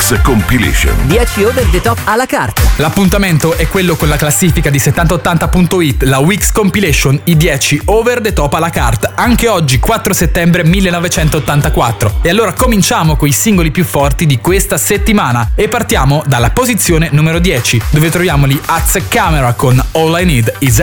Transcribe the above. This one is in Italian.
Wix Compilation. 10 over the top alla carte. L'appuntamento è quello con la classifica di 7080.it, la Wix Compilation, i 10 over the top alla carte, anche oggi 4 settembre 1984. E allora cominciamo con i singoli più forti di questa settimana e partiamo dalla posizione numero 10, dove troviamo gli Az Camera con All I Need Is